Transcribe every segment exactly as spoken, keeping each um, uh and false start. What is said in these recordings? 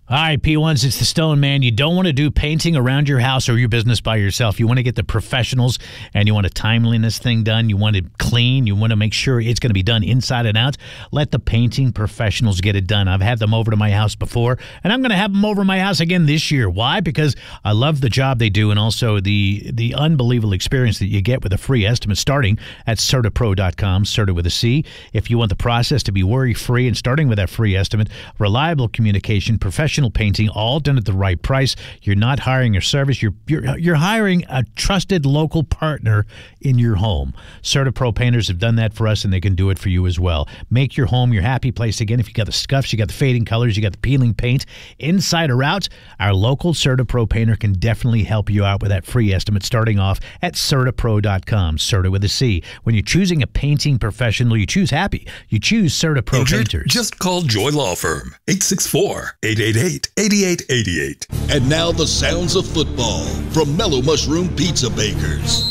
All right, P ones, it's the Stone Man. You don't want to do painting around your house or your business by yourself. You want to get the professionals, and you want a timeliness thing done. You want it clean. You want to make sure it's going to be done inside and out. Let the painting professionals get it done. I've had them over to my house before, and I'm going to have them over to my house again this year. Why? Because I love the job they do and also the, the unbelievable experience that you get with a free estimate starting at Certa Pro dot com, Certa with a C. If you want the process to be worry-free and starting with that free estimate, reliable communication, professional painting, all done at the right price. You're not hiring a service. You're you're you're hiring a trusted local partner in your home. Certa Pro painters have done that for us, and they can do it for you as well. Make your home your happy place again. If you got the scuffs, you got the fading colors, you got the peeling paint, inside or out, our local Certa Pro painter can definitely help you out with that free estimate starting off at Certa Pro dot com, Certa with a C. When you're choosing a painting professional, you choose happy. You choose Certa Pro Injured? painters. Just call Joy Law Firm, eight six four, eight eight eight, eight eight eight eight. And now the sounds of football from Mellow Mushroom Pizza Bakers.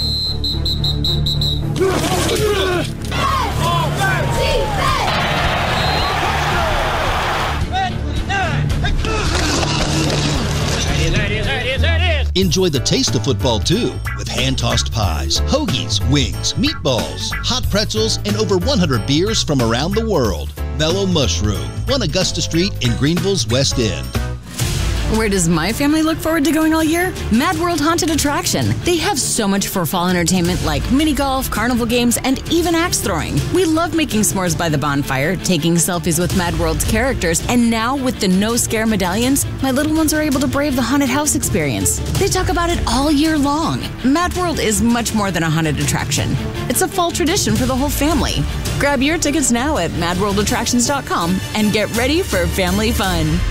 Enjoy the taste of football too with hand-tossed pies, hoagies, wings, meatballs, hot pretzels, and over one hundred beers from around the world. Mellow Mushroom, one Augusta Street in Greenville's West End. Where does my family look forward to going all year? Mad World Haunted Attraction. They have so much for fall entertainment like mini golf, carnival games, and even axe throwing. We love making s'mores by the bonfire, taking selfies with Mad World's characters, and now with the no scare medallions, my little ones are able to brave the haunted house experience. They talk about it all year long. Mad World is much more than a haunted attraction. It's a fall tradition for the whole family. Grab your tickets now at mad world attractions dot com and get ready for family fun.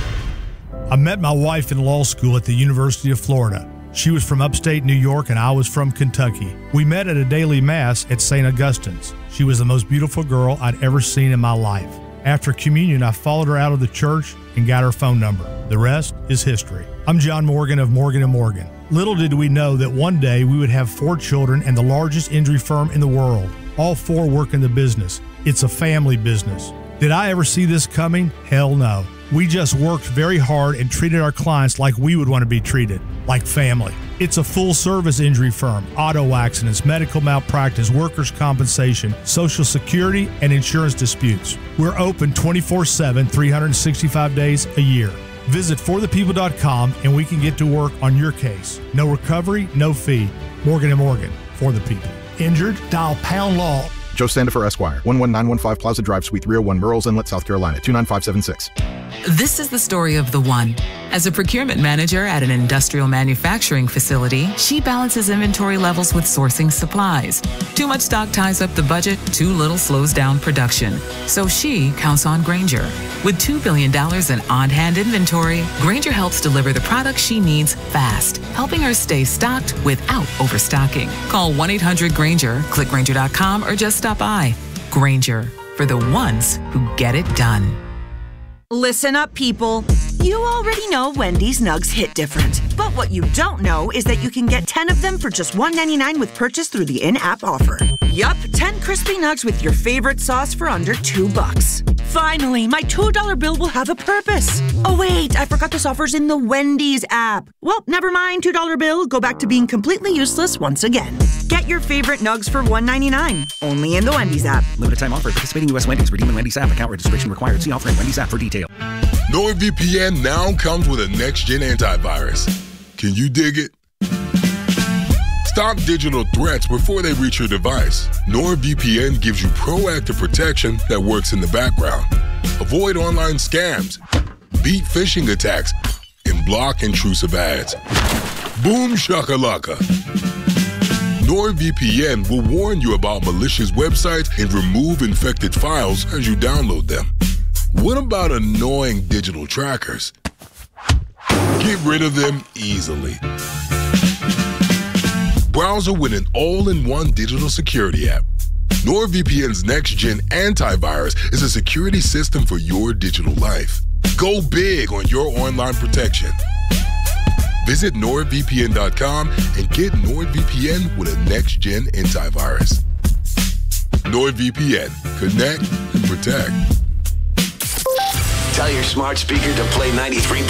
I met my wife in law school at the University of Florida. She was from upstate New York and I was from Kentucky. We met at a daily mass at Saint Augustine's. She was the most beautiful girl I'd ever seen in my life. After communion, I followed her out of the church and got her phone number. The rest is history. I'm John Morgan of Morgan and Morgan. Little did we know that one day we would have four children and the largest injury firm in the world. All four work in the business. It's a family business. Did I ever see this coming? Hell no. We just worked very hard and treated our clients like we would want to be treated, like family. It's a full-service injury firm, auto accidents, medical malpractice, workers' compensation, Social Security, and insurance disputes. We're open twenty-four seven, three hundred sixty-five days a year. Visit for the people dot com and we can get to work on your case. No recovery, no fee. Morgan and Morgan, for the people. Injured? Dial pound law. Joe Sandifer, Esquire, one one nine one five Plaza Drive, Suite three oh one, Murrells Inlet, South Carolina, two nine five seven six. This is the story of the one. As a procurement manager at an industrial manufacturing facility, she balances inventory levels with sourcing supplies. Too much stock ties up the budget, too little slows down production. So she counts on Grainger. With two billion dollars in on-hand inventory, Grainger helps deliver the products she needs fast, helping her stay stocked without overstocking. Call one eight hundred Grainger, click Grainger dot com, or just stop by. Grainger, for the ones who get it done. Listen up, people. You already know Wendy's Nugs hit different. But what you don't know is that you can get ten of them for just one ninety-nine with purchase through the in-app offer. Yup, ten crispy nugs with your favorite sauce for under two bucks. Finally, my two dollar bill will have a purpose. Oh wait, I forgot this offer's in the Wendy's app. Well, never mind, two dollar bill. Go back to being completely useless once again. Get your favorite nugs for one ninety-nine. Only in the Wendy's app. Limited time offer. Participating U S Wendy's. Redeem in Wendy's app. Account registration required. See offer in Wendy's app for detail. NordVPN now comes with a next-gen antivirus. Can you dig it? Stop digital threats before they reach your device. NordVPN gives you proactive protection that works in the background. Avoid online scams, beat phishing attacks, and block intrusive ads. Boom shakalaka. NordVPN will warn you about malicious websites and remove infected files as you download them. What about annoying digital trackers? Get rid of them easily. Browser with an all-in-one digital security app. NordVPN's next-gen antivirus is a security system for your digital life. Go big on your online protection. Visit nord V P N dot com and get NordVPN with a next-gen antivirus. NordVPN. Connect and protect. Tell your smart speaker to play ninety-three